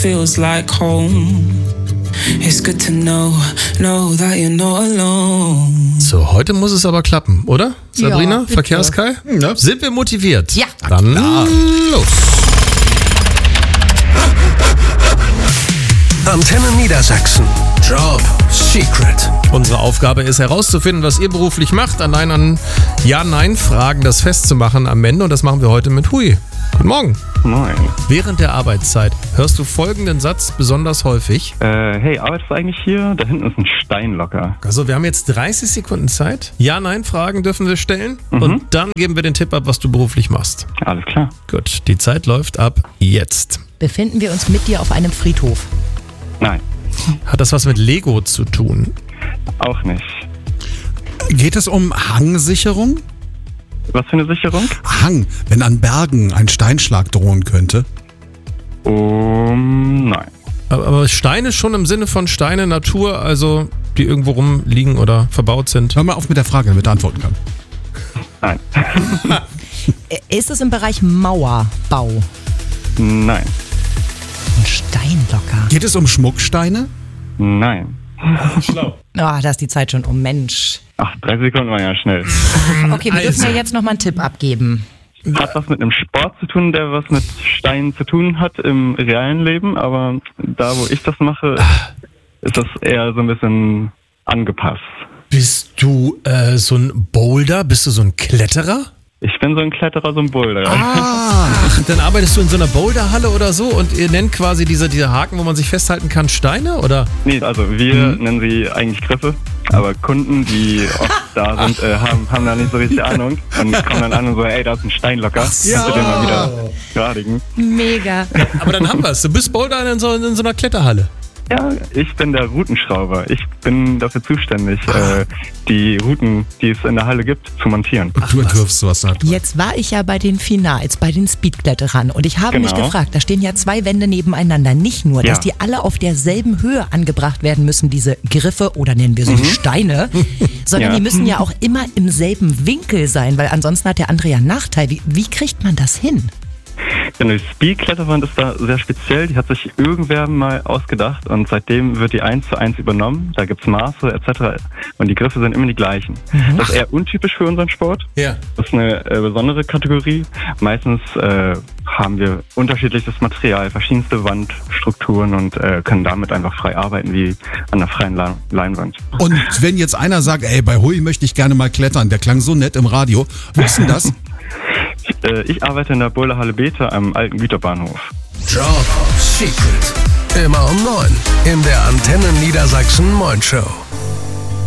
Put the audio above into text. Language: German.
feels like home. It's good to know that you're not alone. So, heute muss es aber klappen, oder? Sabrina, bitte. Verkehrskai? Ja. Sind wir motiviert? Ja. Dann los. Antenne Niedersachsen. Job Secret. Unsere Aufgabe ist herauszufinden, was ihr beruflich macht, allein an Ja-Nein-Fragen das festzumachen am Ende. Und das machen wir heute mit Hui. Guten Morgen. Moin. Während der Arbeitszeit hörst du folgenden Satz besonders häufig. Hey, arbeitest du eigentlich hier? Da hinten ist ein Steinlocker. Also wir haben jetzt 30 Sekunden Zeit. Ja-Nein-Fragen dürfen wir stellen. Und dann geben wir den Tipp ab, was du beruflich machst. Alles klar. Gut, die Zeit läuft ab jetzt. Befinden wir uns mit dir auf einem Friedhof? Nein, Hat das was mit Lego zu tun? auch nicht. Geht es um Hangsicherung? Was für eine Sicherung? Hang, wenn an Bergen ein Steinschlag drohen könnte. Nein. Aber Steine schon im Sinne von Steine, Natur, also die irgendwo rumliegen oder verbaut sind. Hör mal auf mit der Frage, damit er antworten kann. Nein. Ist es im Bereich Mauerbau? Nein. Ein Steinlocker. Geht es um Schmucksteine? Nein. Da ist die Zeit schon um. Mensch. Ach, 3 Sekunden waren ja schnell. Okay, wir dürfen ja jetzt nochmal einen Tipp abgeben. Hat was mit einem Sport zu tun, der was mit Steinen zu tun hat im realen Leben, aber da, wo ich das mache, ist das eher so ein bisschen angepasst. Bist du so ein Boulder? Bist du so ein Kletterer? Ich bin so ein Kletterer, so ein Boulder. Ach, dann arbeitest du in so einer Boulderhalle oder so und ihr nennt quasi diese Haken, wo man sich festhalten kann, Steine, oder? Nee, also wir nennen sie eigentlich Griffe, aber Kunden, die oft da sind, haben da nicht so richtig Ahnung und kommen dann an und so, ey, da ist ein Steinlocker, kannst du den mal wieder gradigen? Mega. Aber dann haben wir es. Du bist Boulder in so einer Kletterhalle. Ja, ich bin der Routenschrauber. Ich bin dafür zuständig, die Routen, die es in der Halle gibt, zu montieren. Du entwirfst sowas da. Jetzt war ich ja bei den Finals, bei den Speedkletterern und ich habe mich Genau. gefragt, da stehen ja 2 Wände nebeneinander. Nicht nur, dass Ja. die alle auf derselben Höhe angebracht werden müssen, diese Griffe oder nennen wir sie Steine, sondern Ja. die müssen ja auch immer im selben Winkel sein, weil ansonsten hat der andere ja einen Nachteil. Wie kriegt man das hin? Genau, die Speed-Kletterwand ist da sehr speziell. Die hat sich irgendwer mal ausgedacht und seitdem wird die 1:1 übernommen. Da gibt's Maße etc. Und die Griffe sind immer die gleichen. Das ist eher untypisch für unseren Sport. Ja. Das ist eine besondere Kategorie. Meistens haben wir unterschiedliches Material, verschiedenste Wandstrukturen und können damit einfach frei arbeiten, wie an einer freien Leinwand. Und wenn jetzt einer sagt, ey, bei Hui möchte ich gerne mal klettern, der klang so nett im Radio, wo ist denn das? Ich arbeite in der Boulderhalle Beta am alten Güterbahnhof. Job Secret. Immer um 9 in der Antenne Niedersachsen Morning Show.